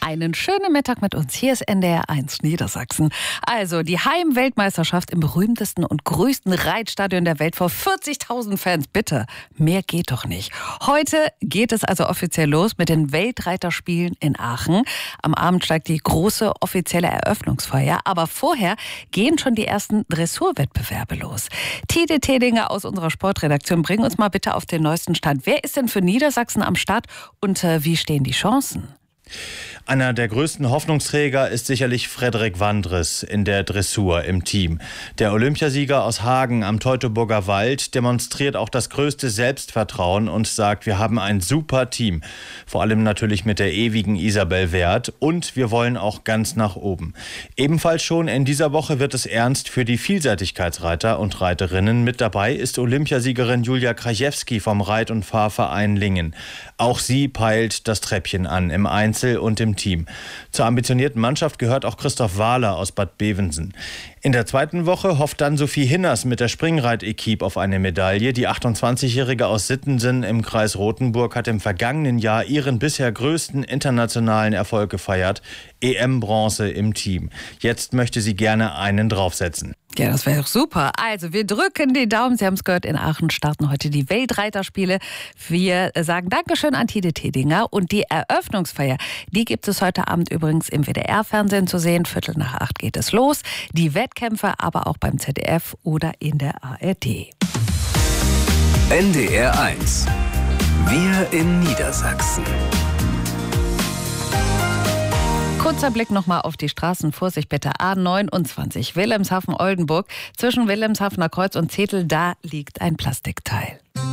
Einen schönen Mittag mit uns. Hier ist NDR1 Niedersachsen. Also die Heimweltmeisterschaft im berühmtesten und größten Reitstadion der Welt vor 40.000 Fans. Bitte, mehr geht doch nicht. Heute geht es also offiziell los mit den Weltreiterspielen in Aachen. Am Abend steigt die große offizielle Eröffnungsfeier. Aber vorher gehen schon die ersten Dressurwettbewerbe los. Tide Tedinger aus unserer Sportredaktion, bring uns mal bitte auf den neuesten Stand. Wer ist denn für Niedersachsen am Start und wie stehen die Chancen? Einer der größten Hoffnungsträger ist sicherlich Frederik Wandres in der Dressur im Team. Der Olympiasieger aus Hagen am Teutoburger Wald demonstriert auch das größte Selbstvertrauen und sagt, wir haben ein super Team. Vor allem natürlich mit der ewigen Isabel Werth und wir wollen auch ganz nach oben. Ebenfalls schon in dieser Woche wird es ernst für die Vielseitigkeitsreiter und Reiterinnen. Mit dabei ist Olympiasiegerin Julia Krajewski vom Reit- und Fahrverein Lingen. Auch sie peilt das Treppchen an im Einzel und im Team. Zur ambitionierten Mannschaft gehört auch Christoph Wahler aus Bad Bevensen. In der zweiten Woche hofft dann Sophie Hinners mit der Springreit-Equipe auf eine Medaille. Die 28-Jährige aus Sittensen im Kreis Rothenburg hat im vergangenen Jahr ihren bisher größten internationalen Erfolg gefeiert. EM-Bronze im Team. Jetzt möchte sie gerne einen draufsetzen. Ja, das wäre doch super. Also, wir drücken die Daumen. Sie haben es gehört, in Aachen starten heute die Weltreiterspiele. Wir sagen Dankeschön an Tide Tedinger. Und die Eröffnungsfeier, die gibt es heute Abend übrigens im WDR-Fernsehen zu sehen. 7:45 geht es los. Die Wettkämpfe aber auch beim ZDF oder in der ARD. NDR1. Wir in Niedersachsen. Kurzer Blick nochmal auf die Straßen. Vorsicht bitte. A29 Wilhelmshaven-Oldenburg. Zwischen Wilhelmshavener Kreuz und Zetel, da liegt ein Plastikteil.